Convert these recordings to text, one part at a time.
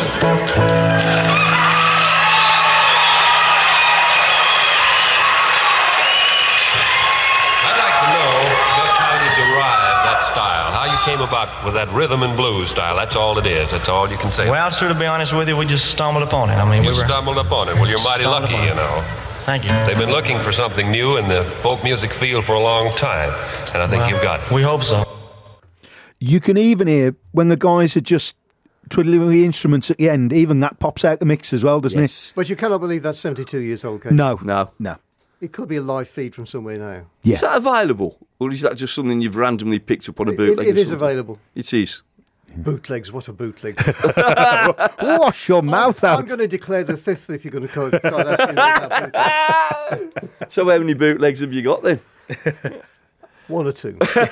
Came about with that rhythm and blues style. That's all it is. That's all you can say. Well, sir, to be honest with you, we just stumbled upon it. I mean, you stumbled upon it. Well, you're mighty lucky, you know. Thank you. They've been looking for something new in the folk music field for a long time, and I think you've got it. We hope so. You can even hear when the guys are just twiddling the instruments at the end. Even that pops out the mix as well, doesn't it? But you cannot believe that's 72 years old, Kate. No. It could be a live feed from somewhere now. Yeah. Is that available? Or is that just something you've randomly picked up on a bootleg? It is available. It is. Bootlegs, what a bootleg. Wash your mouth out. I'm going to declare the fifth if you're going to start asking me about bootlegs. So how many bootlegs have you got then? One or two.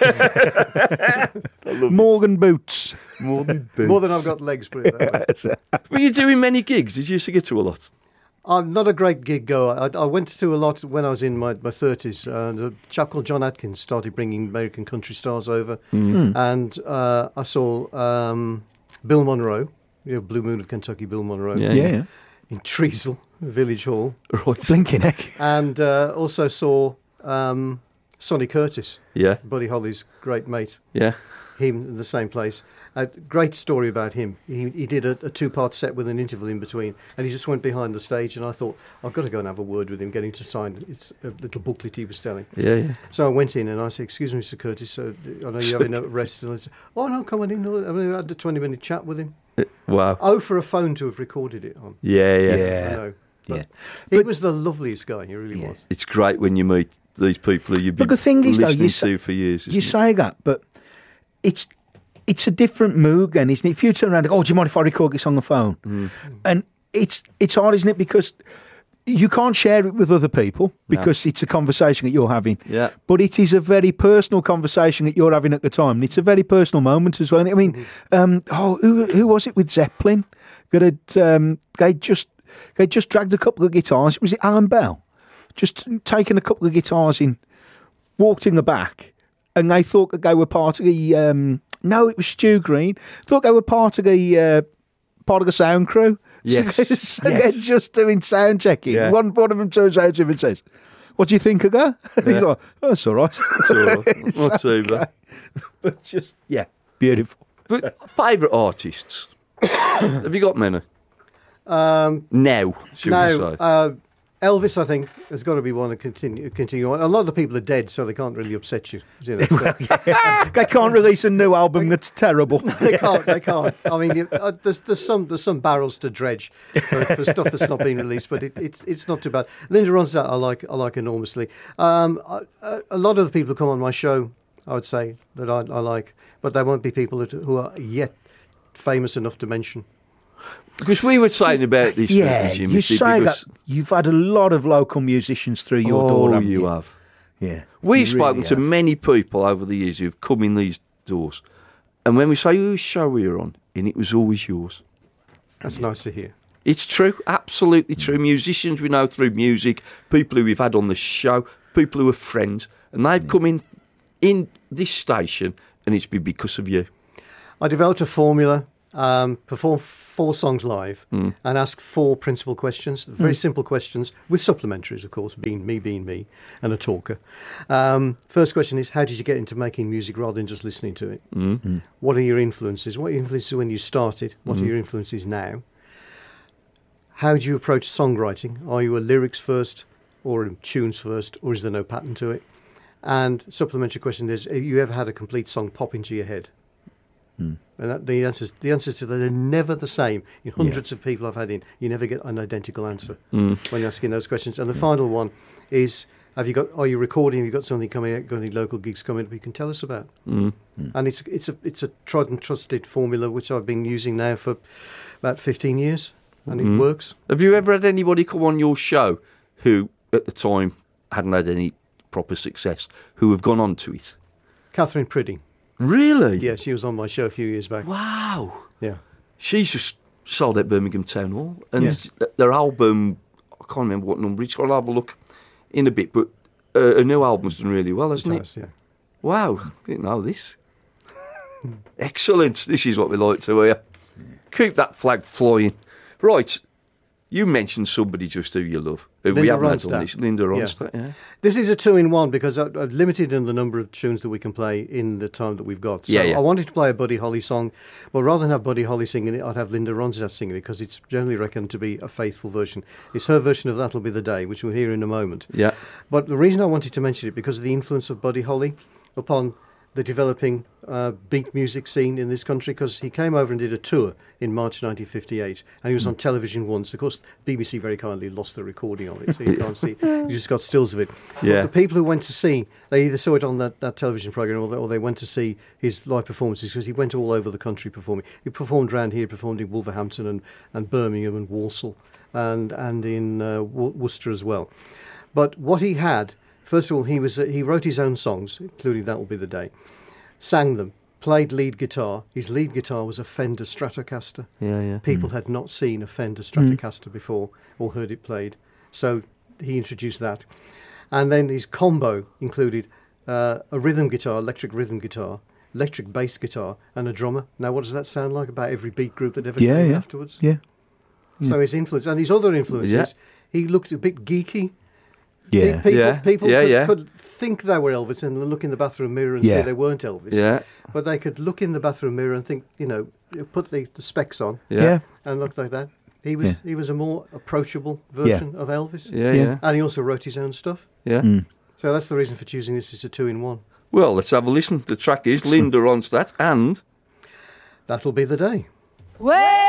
More than boots. More than I've got legs, put it that way. Were you doing many gigs? Did you used to get to a lot? I'm not a great gig goer. I went to a lot when I was in my 30s. A chap called John Atkins started bringing American country stars over. And I saw Bill Monroe, Blue Moon of Kentucky, Bill Monroe. Yeah. In Treacle Village Hall. Right. Blinking heck. And also saw Sonny Curtis. Yeah. Buddy Holly's great mate. Yeah. Him in the same place. A great story about him. He did a two-part set with an interval in between, and he just went behind the stage, and I thought, I've got to go and have a word with him, get him to sign a little booklet he was selling. Yeah. So I went in, and I said, excuse me, Mr. Curtis, so I know you're having a rest. And I said, oh, no, come on in. I had a 20-minute chat with him. Wow. Oh, for a phone to have recorded it on. Yeah. I know. But he was the loveliest guy, he really was. It's great when you meet these people who you've been But the thing is, though, listening to for years. You say that, but it's a different mood then, isn't it? If you turn around and go, oh, do you mind if I record this on the phone? And it's hard, isn't it? Because you can't share it with other people because it's a conversation that you're having. Yeah. But it is a very personal conversation that you're having at the time. And it's a very personal moment as well. I mean, who was it with Zeppelin? They just dragged a couple of guitars. Was it Alan Bell? Just taken a couple of guitars in, walked in the back, and they thought that they were part of the... no, it was Stu Green. Thought they were part of the sound crew. Yes. They're just doing sound checking. Yeah. One of them turns around to him and says, what do you think of that? And he's like, oh, it's all right. It's all right. Not too bad. But just, beautiful. But favourite artists? Have you got many? Now, should we say? Elvis, I think, has got to be one to continue on. A lot of the people are dead, so they can't really upset you. They can't release a new album that's terrible. They can't. I mean, there's some barrels to dredge for stuff that's not been released, but it's not too bad. Linda Ronstadt, I like enormously. A lot of the people who come on my show, I would say that I like, but they won't be people who are yet famous enough to mention. Because we were saying about this. Jim, you say that you've had a lot of local musicians through your door. Oh, you have. Yeah. We've spoken to many people over the years who've come in these doors. And when we say, whose show we were on, and it was always yours. That's nice to hear. It's true, absolutely true. Musicians we know through music, people who we've had on the show, people who are friends, and they've come in this station, and it's been because of you. I developed a formula. Perform 4 songs live and ask 4 principal questions, very simple questions, with supplementaries, of course, being me, and a talker. First question is, how did you get into making music rather than just listening to it? What are your influences? What are your influences when you started? What are your influences now? How do you approach songwriting? Are you a lyrics first or a tunes first, or is there no pattern to it? And supplementary question is, have you ever had a complete song pop into your head? And the answers to that are never the same. In hundreds of people I've had in, you never get an identical answer when you're asking those questions. And the final one is, are you recording? Have you got something coming out? Got any local gigs coming up you can tell us about? And it's a tried and trusted formula which I've been using now for about 15 years, and it works. Have you ever had anybody come on your show who at the time hadn't had any proper success, who have gone on to it? Catherine Priddy. Really? Yeah, she was on my show a few years back. Wow. Yeah. She's just sold at Birmingham Town Hall. And their album, I can't remember what number, I'll have a look in a bit, but a new album's done really well, hasn't it? Yeah. Wow, didn't know this. Excellent. This is what we like to hear. Keep that flag flying. Right. You mentioned somebody just who you love. Who we Linda haven't had on Ronstadt. this. Linda Ronstadt, yeah. This is a 2-in-1 because I've limited in the number of tunes that we can play in the time that we've got. So Yeah. I wanted to play a Buddy Holly song, but rather than have Buddy Holly singing it, I'd have Linda Ronstadt singing it because it's generally reckoned to be a faithful version. It's her version of That'll Be the Day, which we'll hear in a moment. Yeah. But the reason I wanted to mention it because of the influence of Buddy Holly upon the developing beat music scene in this country, because he came over and did a tour in March 1958, and he was on television once. Of course, BBC very kindly lost the recording of it, so you can't see. You just got stills of it. Yeah. But the people who went to see, they either saw it on that television program, or they went to see his live performances, because he went all over the country performing. He performed around here, performed in Wolverhampton and Birmingham and Walsall, and in Worcester as well. But what he had. First of all, he wrote his own songs, including That Will Be the Day, sang them, played lead guitar. His lead guitar was a Fender Stratocaster. Yeah. People had not seen a Fender Stratocaster before or heard it played. So he introduced that. And then his combo included a rhythm guitar, electric rhythm guitar, electric bass guitar, and a drummer. Now, what does that sound like about every beat group that ever came afterwards? Yeah. So his influence, and his other influences, he looked a bit geeky. Yeah. People Yeah. could think they were Elvis and look in the bathroom mirror and say they weren't Elvis. Yeah. But they could look in the bathroom mirror and think, put the specs on Yeah. and look like that. He was a more approachable version of Elvis. Yeah. And he also wrote his own stuff. Yeah. So that's the reason for choosing this as a 2-in-1. Well, let's have a listen. The track is Linda Ronstadt and That'll Be the Day.